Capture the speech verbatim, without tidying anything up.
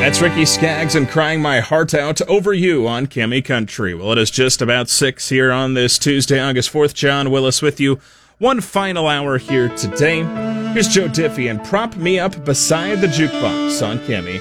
That's Ricky Skaggs and Crying My Heart Out Over You on Kimmy Country. Well, it is just about six here on this Tuesday, August fourth. John Willis with you. One final hour here today. Here's Joe Diffie and Prop Me Up Beside the Jukebox on Kimmy.